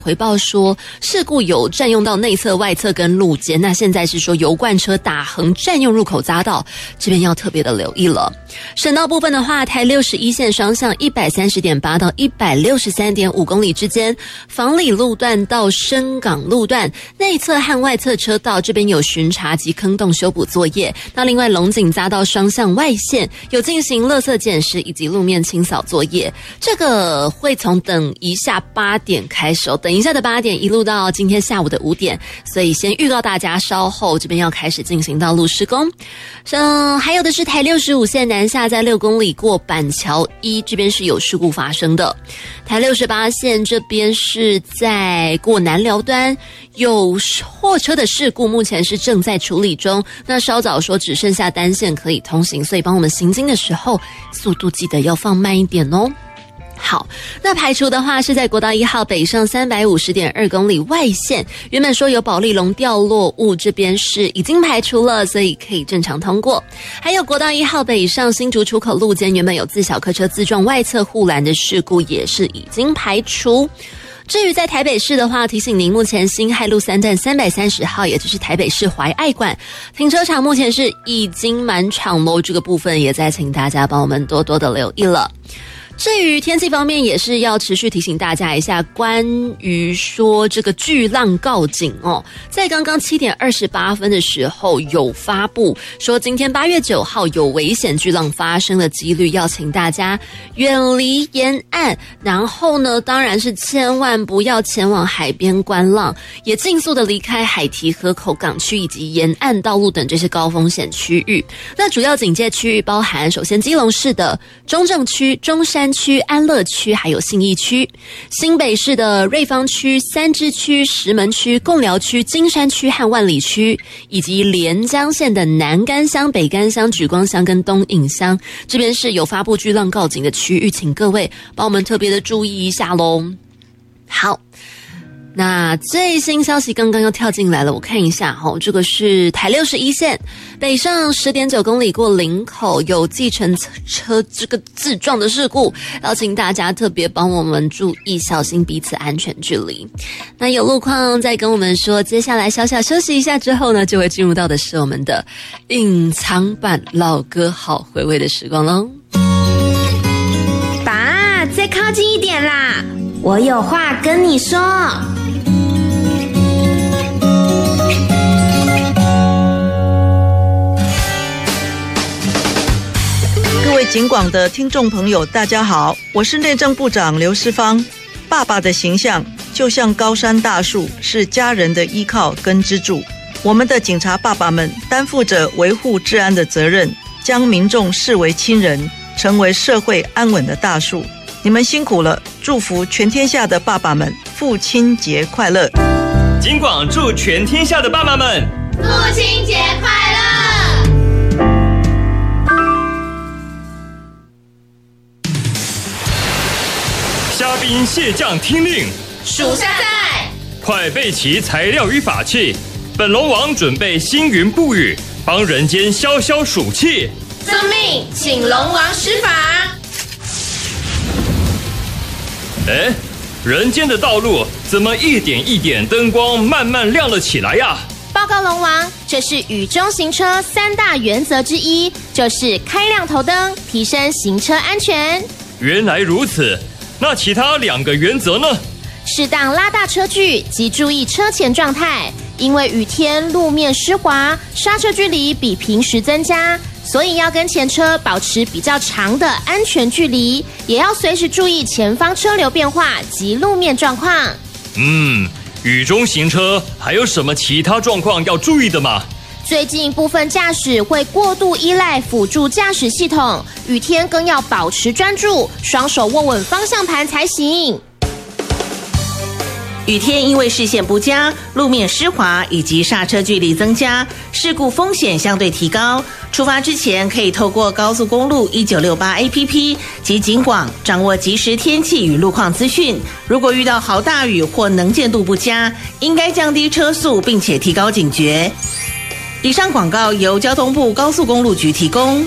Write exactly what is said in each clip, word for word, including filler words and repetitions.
回报说事故有占用到内侧、外侧跟路肩，那现在是说油罐车打横占用入口匝道，这边要特别的留意了。省道部分的话，台六十一线双向一百三十点八到一百六十三点五公里之间，房里路段到深港路段内侧和外侧车道这边有巡查及坑洞修补作业。那另外龙井匝道双向外线有进行垃圾捡拾以及路面清扫作业，这个会从等一下八点开始哦，等一下的八点一路到今天下午的五点，所以先预告大家稍后这边要开始进行道路施工。嗯，还有的是台六十五线南下在六公里过板桥一这边是有事故发生的，台六十八线这边是在过南寮端有货车的事故，目前是正在处理中。那稍早说只剩下单线可以通行，所以帮我们行经的时候速度记得要放慢一点哦。好，那排除的话是在国道一号北上三百五十点二公里外线，原本说有保利龙掉落物，这边是已经排除了，所以可以正常通过。还有国道一号北上新竹出口路肩，原本有自小客车自撞外侧护栏的事故，也是已经排除。至于在台北市的话，提醒您，目前辛亥路三段三百三十号，也就是台北市怀爱馆停车场，目前是已经满场喽，这个部分也再请大家帮我们多多的留意了。至于天气方面，也是要持续提醒大家一下，关于说这个巨浪告警哦，在刚刚七点二十八分的时候有发布说，今天八月九号有危险巨浪发生的几率，要请大家远离沿岸，然后呢，当然是千万不要前往海边观浪，也尽速的离开海堤、河口港区以及沿岸道路等这些高风险区域。那主要警戒区域包含，首先基隆市的中正区、中山区、安乐区还有信义区，新北市的瑞芳区、三芝区、石门区、贡寮区、金山区和万里区，以及连江县的南竿乡、北竿乡、莒光乡跟东引乡，这边是有发布巨浪告警的区域，请各位帮我们特别的注意一下咯。好，那最新消息刚刚又跳进来了，我看一下齁，这个是台六十一线北上 十点九公里过林口有计程车这个自撞的事故，要请大家特别帮我们注意，小心彼此安全距离。那有路况再跟我们说，接下来小小休息一下之后呢，就会进入到的是我们的隐藏版老歌好回味的时光咯。 爸，再靠近一点啦，我有话跟你说。 各位警广的听众朋友，大家好，我是内政部长刘世芳。爸爸的形象就像高山大树，是家人的依靠跟支柱。我们的警察爸爸们担负着维护治安的责任，将民众视为亲人，成为社会安稳的大树。你们辛苦了，祝福全天下的爸爸们父亲节快乐。 警广祝全天下的爸爸们父亲节快乐。 虾兵蟹将听令， 属下在， 快备齐材料与法器。本龙王准备星云布雨，帮人间消消暑气。 遵命，请龙王施法。 哎，人间的道路怎么一点一点灯光慢慢亮了起来呀？ 报告龙王，这是雨中行车三大原则之一，就是开亮头灯，提升行车安全。 原来如此，那其他两个原则呢？ 适当拉大车距及注意车前状态，因为雨天路面湿滑，刹车距离比平时增加，所以要跟前车保持比较长的安全距离，也要随时注意前方车流变化及路面状况。 嗯，雨中行车还有什么其他状况要注意的吗？ 最近部分驾驶会过度依赖辅助驾驶系统，雨天更要保持专注，双手握稳方向盘才行。 雨天因为视线不佳、路面湿滑以及刹车距离增加，事故风险相对提高。出发之前可以透过高速公路一九六八 A P P 及警广掌握即时天气与路况资讯。如果遇到豪大雨或能见度不佳，应该降低车速，并且提高警觉。以上广告由交通部高速公路局提供。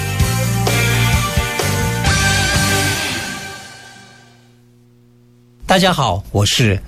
大大家好，我是